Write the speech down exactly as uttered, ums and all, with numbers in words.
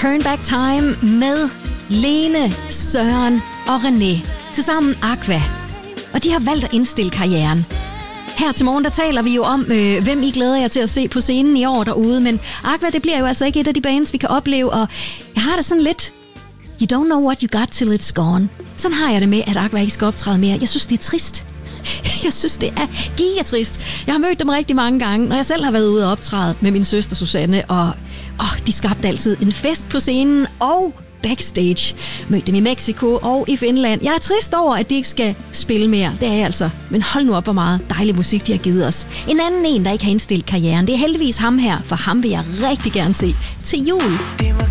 Turn Back Time med Lene, Søren og René. Tilsammen Aqua. Og de har valgt at indstille karrieren. Her til morgen, der taler vi jo om, øh, hvem I glæder jer til at se på scenen i år derude. Men Aqua, det bliver jo altså ikke et af de bands, vi kan opleve. Og jeg har det sådan lidt... You don't know what you got till it's gone. Sådan har jeg det med, at Aqua ikke skal optræde mere. Jeg synes, det er trist. Jeg synes, det er gigatrist. Jeg har mødt dem rigtig mange gange, når jeg selv har været ude og optræde med min søster Susanne. Og åh, de skabte altid en fest på scenen og backstage. Mødte dem i Mexico og i Finland. Jeg er trist over, at de ikke skal spille mere. Det er jeg altså. Men hold nu op, hvor meget dejlig musik de har givet os. En anden en, der ikke har indstillet karrieren, det er heldigvis ham her, for ham vil jeg rigtig gerne se til jul.